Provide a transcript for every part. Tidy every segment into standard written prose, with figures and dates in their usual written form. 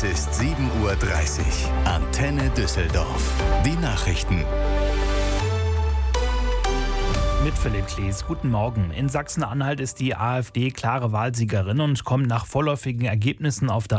Es ist 7:30 Uhr. Antenne Düsseldorf. Die Nachrichten. Mit Philipp Klees. Guten Morgen. In Sachsen-Anhalt ist die AfD klare Wahlsiegerin und kommt nach vorläufigen Ergebnissen auf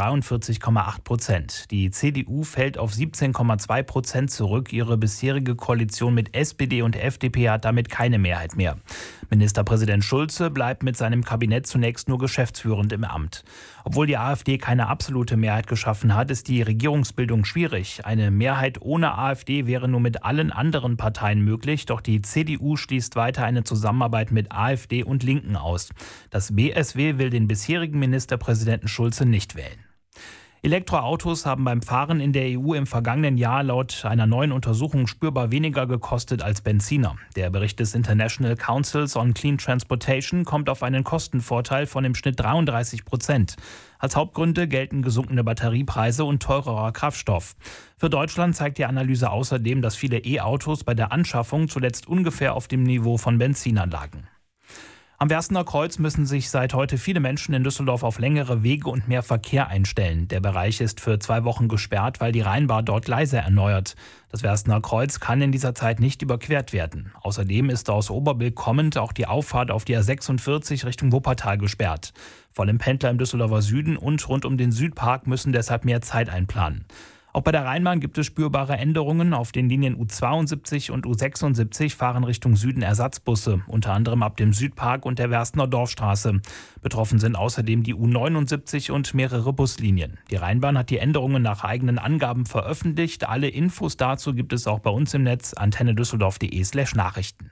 43,8%. Die CDU fällt auf 17,2% zurück. Ihre bisherige Koalition mit SPD und FDP hat damit keine Mehrheit mehr. Ministerpräsident Schulze bleibt mit seinem Kabinett zunächst nur geschäftsführend im Amt. Obwohl die AfD keine absolute Mehrheit geschaffen hat, ist die Regierungsbildung schwierig. Eine Mehrheit ohne AfD wäre nur mit allen anderen Parteien möglich, doch die CDU schließt weiter eine Zusammenarbeit mit AfD und Linken aus. Das BSW will den bisherigen Ministerpräsidenten Schulze nicht wählen. Elektroautos haben beim Fahren in der EU im vergangenen Jahr laut einer neuen Untersuchung spürbar weniger gekostet als Benziner. Der Bericht des International Councils on Clean Transportation kommt auf einen Kostenvorteil von im Schnitt 33%. Als Hauptgründe gelten gesunkene Batteriepreise und teurerer Kraftstoff. Für Deutschland zeigt die Analyse außerdem, dass viele E-Autos bei der Anschaffung zuletzt ungefähr auf dem Niveau von Benzinern lagen. Am Werstener Kreuz müssen sich seit heute viele Menschen in Düsseldorf auf längere Wege und mehr Verkehr einstellen. Der Bereich ist für 2 Wochen gesperrt, weil die Rheinbahn dort Gleise erneuert. Das Werstener Kreuz kann in dieser Zeit nicht überquert werden. Außerdem ist aus Oberbilk kommend auch die Auffahrt auf die A46 Richtung Wuppertal gesperrt. Vor allem Pendler im Düsseldorfer Süden und rund um den Südpark müssen deshalb mehr Zeit einplanen. Auch bei der Rheinbahn gibt es spürbare Änderungen. Auf den Linien U72 und U76 fahren Richtung Süden Ersatzbusse, unter anderem ab dem Südpark und der Werstener Dorfstraße. Betroffen sind außerdem die U79 und mehrere Buslinien. Die Rheinbahn hat die Änderungen nach eigenen Angaben veröffentlicht. Alle Infos dazu gibt es auch bei uns im Netz antennedüsseldorf.de/Nachrichten.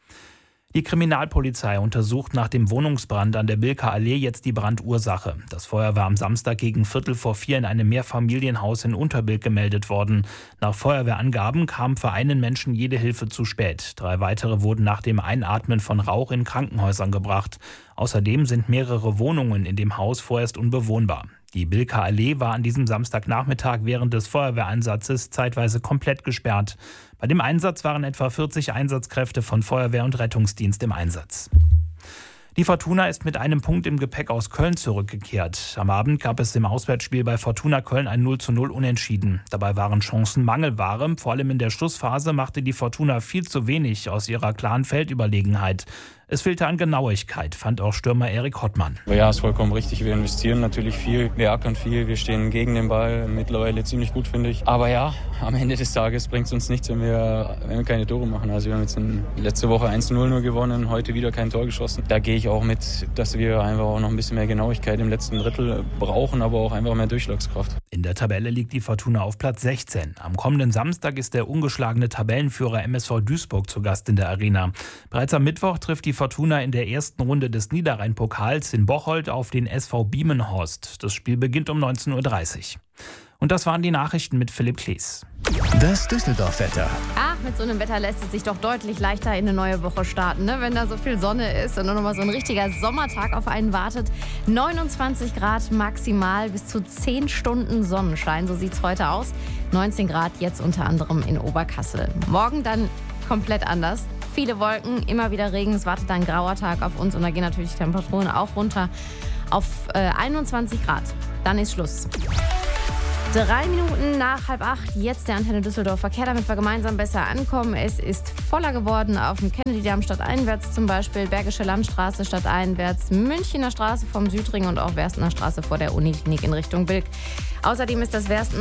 Die Kriminalpolizei untersucht nach dem Wohnungsbrand an der Bilker Allee jetzt die Brandursache. Das Feuer war am Samstag gegen 3:45 in einem Mehrfamilienhaus in Unterbilk gemeldet worden. Nach Feuerwehrangaben kam für einen Menschen jede Hilfe zu spät. 3 weitere wurden nach dem Einatmen von Rauch in Krankenhäusern gebracht. Außerdem sind mehrere Wohnungen in dem Haus vorerst unbewohnbar. Die Bilker Allee war an diesem Samstagnachmittag während des Feuerwehreinsatzes zeitweise komplett gesperrt. Bei dem Einsatz waren etwa 40 Einsatzkräfte von Feuerwehr und Rettungsdienst im Einsatz. Die Fortuna ist mit einem Punkt im Gepäck aus Köln zurückgekehrt. Am Abend gab es im Auswärtsspiel bei Fortuna Köln ein 0:0 Unentschieden. Dabei waren Chancen Mangelware. Vor allem in der Schlussphase machte die Fortuna viel zu wenig aus ihrer klaren Feldüberlegenheit. Es fehlte an Genauigkeit, fand auch Stürmer Erik Hottmann. Ja, ist vollkommen richtig. Wir investieren natürlich viel, wir ackern viel, wir stehen gegen den Ball mittlerweile ziemlich gut, finde ich. Aber ja, am Ende des Tages bringt es uns nichts, wenn wir keine Tore machen. Also wir haben jetzt letzte Woche 1:0 nur gewonnen, heute wieder kein Tor geschossen. Da gehe ich auch mit, dass wir einfach auch noch ein bisschen mehr Genauigkeit im letzten Drittel brauchen, aber auch einfach mehr Durchschlagskraft. In der Tabelle liegt die Fortuna auf Platz 16. Am kommenden Samstag ist der ungeschlagene Tabellenführer MSV Duisburg zu Gast in der Arena. Bereits am Mittwoch trifft die Fortuna in der ersten Runde des Niederrhein-Pokals in Bocholt auf den SV Biemenhorst. Das Spiel beginnt um 19:30 Uhr. Und das waren die Nachrichten mit Philipp Klees. Das Düsseldorf-Wetter. Mit so einem Wetter lässt es sich doch deutlich leichter in eine neue Woche starten, ne? Wenn da so viel Sonne ist und nochmal so ein richtiger Sommertag auf einen wartet. 29 Grad maximal, bis zu 10 Stunden Sonnenschein, so sieht es heute aus. 19 Grad jetzt unter anderem in Oberkassel. Morgen dann komplett anders. Viele Wolken, immer wieder Regen, es wartet ein grauer Tag auf uns und da gehen natürlich die Temperaturen auch runter auf 21 Grad. Dann ist Schluss. 3 Minuten nach 7:30, jetzt der Antenne Düsseldorf Verkehr, damit wir gemeinsam besser ankommen. Es ist voller geworden auf dem Kennedy-Damm stadteinwärts zum Beispiel, Bergische Landstraße stadteinwärts, Münchener Straße vom Südring und auch Werstener Straße vor der Uniklinik in Richtung Bilk. Außerdem ist das Werstener